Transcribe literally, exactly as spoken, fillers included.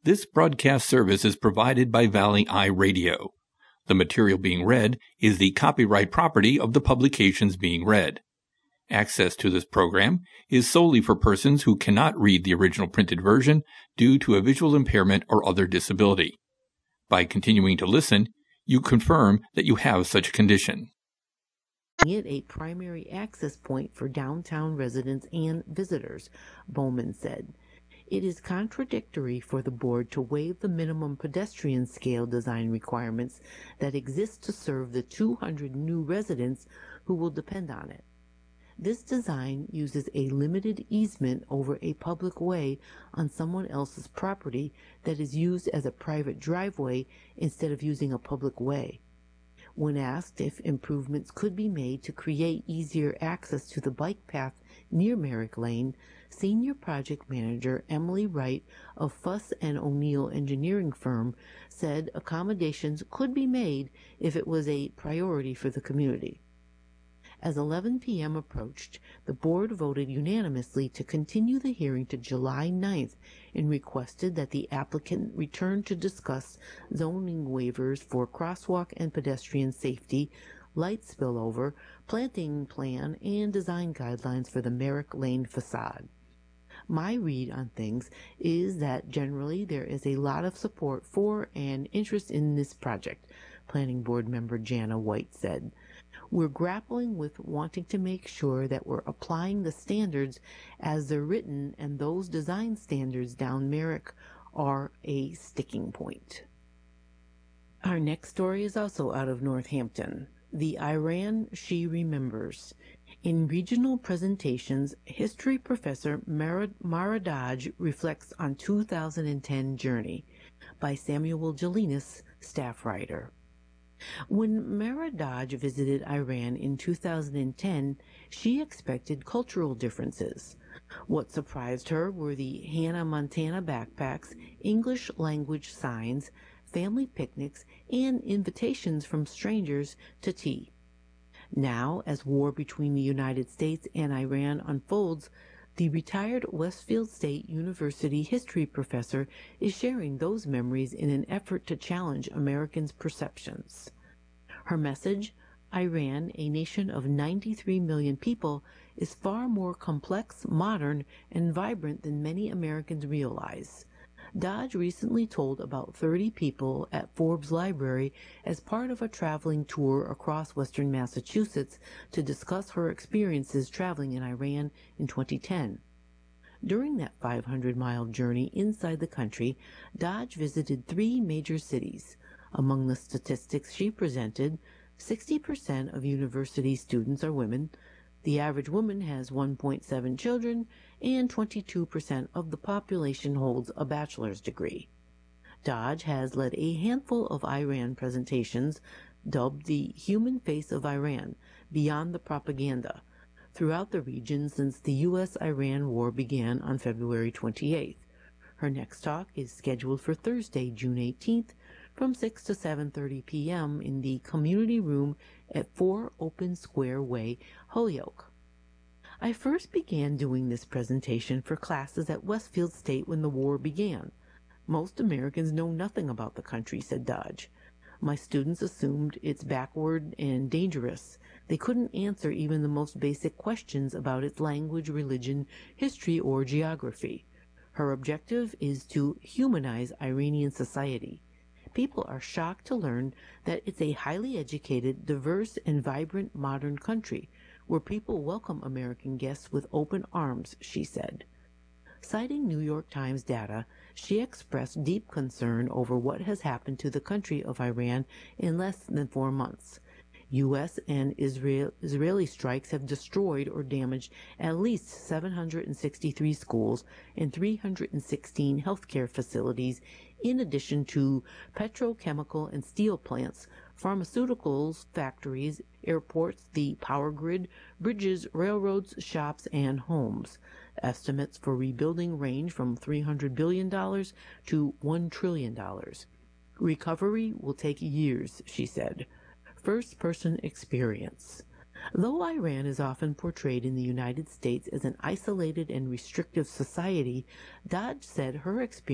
This broadcast service is provided by Valley Eye Radio. The material being read is the copyright property of the publications being read. Access to this program is solely for persons who cannot read the original printed version due to a visual impairment or other disability. By continuing to listen, you confirm that you have such a condition. It a primary access point for downtown residents and visitors, Bowman said. It is contradictory for the board to waive the minimum pedestrian scale design requirements that exist to serve the two hundred new residents who will depend on it. This design uses a limited easement over a public way on someone else's property that is used as a private driveway instead of using a public way. When asked if improvements could be made to create easier access to the bike path near Merrick Lane, Senior Project Manager Emily Wright of Fuss and O'Neill Engineering Firm said accommodations could be made if it was a priority for the community. As eleven p.m. approached, the board voted unanimously to continue the hearing to July ninth and requested that the applicant return to discuss zoning waivers for crosswalk and pedestrian safety, light spillover, planting plan, and design guidelines for the Merrick Lane facade. My read on things is that generally there is a lot of support for and interest in this project, Planning Board member Jana White said. We're grappling with wanting to make sure that we're applying the standards as they're written, and those design standards down Merrick are a sticking point. Our next story is also out of Northampton. The Iran She Remembers. In regional presentations, history professor Mara, Mara Dodge reflects on two thousand ten journey by Samuel Jelinas, staff writer. When Mara Dodge visited Iran in two thousand ten, she expected cultural differences. What surprised her were the Hannah Montana backpacks, English language signs, family picnics, and invitations from strangers to tea. Now, as war between the United States and Iran unfolds, the retired Westfield State University history professor is sharing those memories in an effort to challenge Americans' perceptions. Her message, Iran, a nation of ninety-three million people, is far more complex, modern, and vibrant than many Americans realize. Dodge recently told about thirty people at Forbes Library as part of a traveling tour across western Massachusetts to discuss her experiences traveling in Iran in twenty ten. During that five hundred mile journey inside the country, Dodge visited three major cities. Among the statistics she presented, sixty percent of university students are women, the average woman has one point seven children, and twenty-two percent of the population holds a bachelor's degree. Dodge has led a handful of Iran presentations dubbed the Human Face of Iran, Beyond the Propaganda, throughout the region since the U S Iran war began on February twenty-eighth. Her next talk is scheduled for Thursday, June eighteenth, from six to seven thirty p.m. in the community room at four Open Square Way, Holyoke. I first began doing this presentation for classes at Westfield State when the war began. Most Americans know nothing about the country, said Dodge. My students assumed it's backward and dangerous. They couldn't answer even the most basic questions about its language, religion, history, or geography. Her objective is to humanize Iranian society. People are shocked to learn that it's a highly educated, diverse, and vibrant modern country where people welcome American guests with open arms, she said. Citing New York Times data, she expressed deep concern over what has happened to the country of Iran in less than four months. U S and Israel, Israeli strikes have destroyed or damaged at least seven hundred sixty-three schools and three hundred sixteen healthcare facilities, in addition to petrochemical and steel plants, pharmaceuticals factories, airports, the power grid, bridges, railroads, shops, and homes. Estimates for rebuilding range from three hundred billion dollars to one trillion dollars. Recovery will take years, she said. First-person experience. Though Iran is often portrayed in the United States as an isolated and restrictive society, Dodge said her experience